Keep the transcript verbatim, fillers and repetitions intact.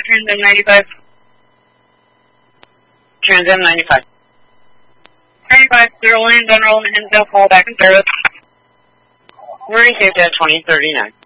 Trans M ninety-five. Trans M ninety-five. ninety-five, zero one, gun roll, and intel, call back in service. We're in K T at twenty thirty-nine.